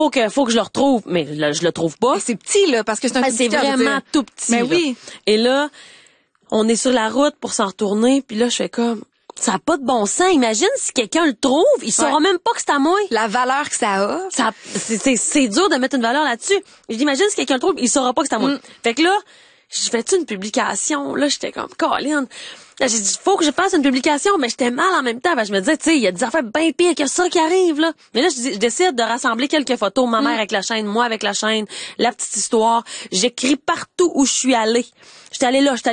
faut que je le retrouve, mais là, je le trouve pas. Et c'est petit, là, parce que c'est un C'est vraiment tout petit. Mais là. oui. Et là, on est sur la route pour s'en retourner, puis là, je fais comme, ça a pas de bon sens. Imagine si quelqu'un le trouve, il saura même pas que c'est à moi. La valeur que ça a. C'est dur de mettre une valeur là-dessus. Je dis, imagine si quelqu'un le trouve, il saura pas que c'est à moi. Fait que là, je fais-tu une publication? Là, j'étais comme, Colin. Là, j'ai dit, faut que je fasse une publication, mais j'étais mal en même temps. Ben, je me disais, tu sais, il y a des affaires bien pires que ça qui arrivent, là. Mais là, je décide de rassembler quelques photos. Ma mère avec la chaîne, moi avec la chaîne, la petite histoire. J'écris partout où je suis allée. J'étais allée là.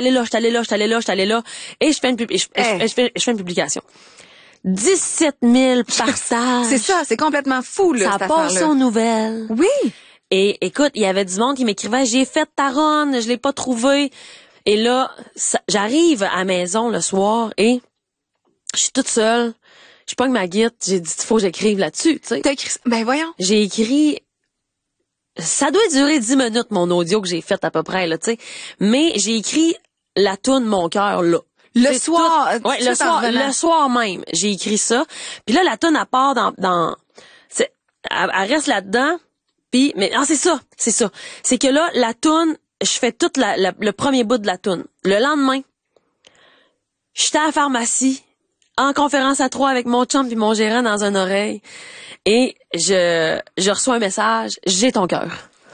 Et je fais une publication. 17 000 partages. C'est ça, c'est complètement fou, là, Ça passe aux nouvelles. Oui. Et écoute, il y avait du monde qui m'écrivait, j'ai fait ta run, je l'ai pas trouvé. Et là, j'arrive à la maison le soir et je suis toute seule. Je pogne ma guitare, j'ai dit, il faut que j'écrive là-dessus, tu sais. T'as écrit, ben voyons. J'ai écrit, ça doit durer 10 minutes, mon audio que j'ai fait à peu près, là, tu sais. Mais j'ai écrit la toune Mon cœur, là. Le soir. Ouais, le soir même, j'ai écrit ça. Puis là, la toune, elle part elle reste là-dedans. Puis, mais c'est ça. C'est que là, la toune, je fais tout le premier bout de la toune. Le lendemain, j'étais à la pharmacie, en conférence à 3 avec mon chum puis mon gérant dans une oreille, et je reçois un message, j'ai ton cœur.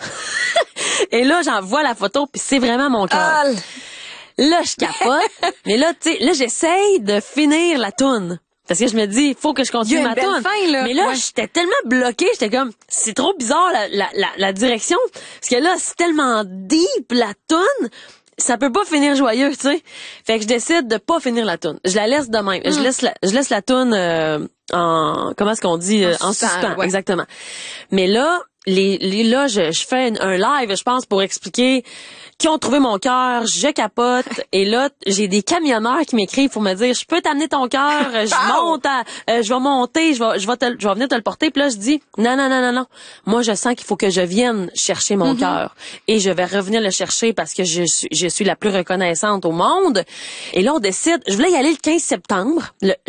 Et là, j'envoie la photo, puis c'est vraiment mon cœur. Là, je capote, mais là, tu sais, là, j'essaye de finir la toune. Parce que je me dis, il faut que je continue ma toune. Mais là, j'étais tellement bloquée, j'étais comme, c'est trop bizarre la direction. Parce que là, c'est tellement deep la toune, ça peut pas finir joyeux, tu sais. Fait que je décide de pas finir la toune. Je la laisse de même. Je laisse la toune en, comment est-ce qu'on dit, en suspens, exactement. Mais là, là, je fais un live, je pense, pour expliquer qui ont trouvé mon cœur, je capote, et là, j'ai des camionneurs qui m'écrivent pour me dire, je peux t'amener ton cœur, je vais monter, je vais venir te le porter, puis là, je dis, non, moi, je sens qu'il faut que je vienne chercher mon cœur, et je vais revenir le chercher parce que je suis la plus reconnaissante au monde, et là, on décide, je voulais y aller le 15 septembre,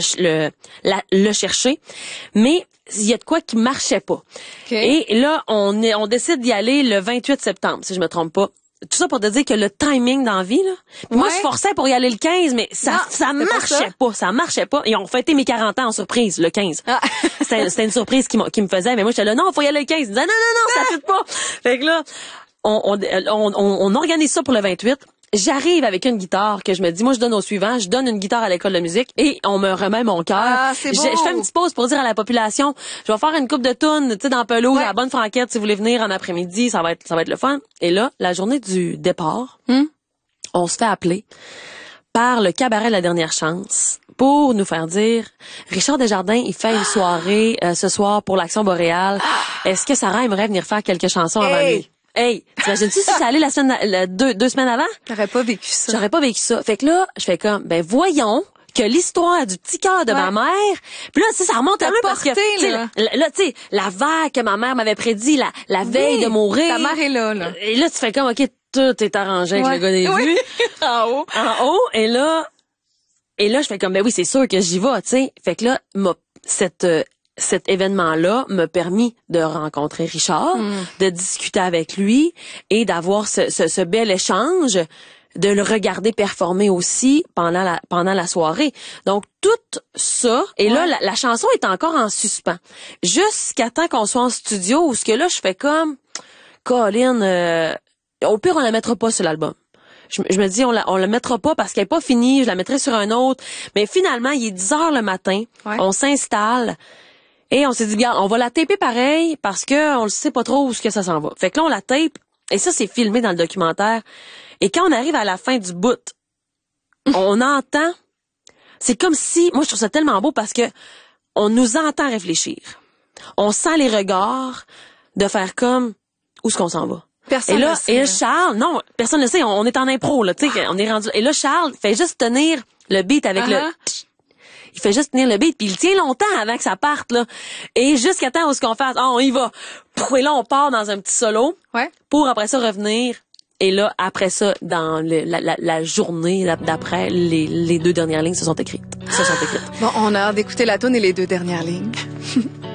le chercher, mais il y a de quoi qui marchait pas. Et là, on décide d'y aller le 28 septembre, si je me trompe pas. Tout ça pour te dire que le timing dans la vie, là. Moi, je forçais pour y aller le 15, mais ça marchait pas. Et on fêtait mes 40 ans en surprise, le 15. C'était une surprise qui me faisait, mais moi, j'étais là, non, faut y aller le 15. Je disais, non, ça fait pas. Fait que là, on organise ça pour le 28. J'arrive avec une guitare que je me dis, moi, je donne au suivant, je donne une guitare à l'école de musique et on me remet mon cœur. C'est beau. Je fais une petite pause pour dire à la population, je vais faire une coupe de tunes, tu sais, dans Pelouse, à la Bonne Franquette, si vous voulez venir en après-midi, ça va être le fun. Et là, la journée du départ, on se fait appeler par le cabaret de la dernière chance pour nous faire dire, Richard Desjardins, il fait une soirée ce soir pour l'Action Boréale. Est-ce que Sarah aimerait venir faire quelques chansons avant lui? Hey, t'imagines-tu si ça allait deux semaines avant? T'aurais pas vécu ça. J'aurais pas vécu ça. Fait que là, je fais comme, ben voyons que l'histoire du petit cœur de ma mère. Puis là, tu sais, ça remonte un peu parce que, là, tu sais, la vague que ma mère m'avait prédit la veille de mourir. Ta mère est là. Et là, tu fais comme, OK, tout est arrangé avec le gars des vues. En haut. Et là, je fais comme, ben oui, c'est sûr que j'y vais, tu sais. Fait que là, cet événement-là m'a permis de rencontrer Richard, de discuter avec lui et d'avoir ce bel échange, de le regarder performer aussi pendant la soirée. Donc, tout ça, et là, la chanson est encore en suspens. Jusqu'à temps qu'on soit en studio, où ce que là, je fais comme, Colin, au pire, on la mettra pas sur l'album. Je me dis, on la mettra pas parce qu'elle est pas finie, je la mettrai sur un autre. Mais finalement, il est 10 heures le matin, on s'installe, et on s'est dit, bien, on va la taper pareil parce que on le sait pas trop où ce que ça s'en va. Fait que là, on la tape, et ça, c'est filmé dans le documentaire. Et quand on arrive à la fin du bout, on entend, c'est comme si, moi, je trouve ça tellement beau parce que on nous entend réfléchir. On sent les regards de faire comme, où est-ce qu'on s'en va? Personne ne sait. Et là, Charles, non, personne ne sait, on est en impro, là, tu sais, on est rendu, et là, Charles fait juste tenir le beat avec il fait juste tenir le beat, puis il tient longtemps avant que ça parte, là. Et jusqu'à temps où ce qu'on fasse, on y va. Et là, on part dans un petit solo. Pour après ça revenir. Et là, après ça, dans la journée d'après, les 2 dernières lignes se sont écrites. Bon, on a hâte d'écouter la toune et les 2 dernières lignes.